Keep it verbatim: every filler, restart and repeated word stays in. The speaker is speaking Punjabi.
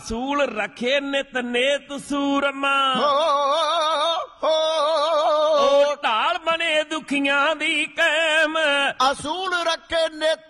ਅਸੂਲ ਰੱਖੇ ਨਿਤ ਨੇਤ ਸੂਰਮਾ ਉਹ ਢਾਲ ਬਣੇ ਦੁਖੀਆਂ ਦੀ ਕਾਇਮ ਅਸੂਲ ਰੱਖੇ ਨਿਤ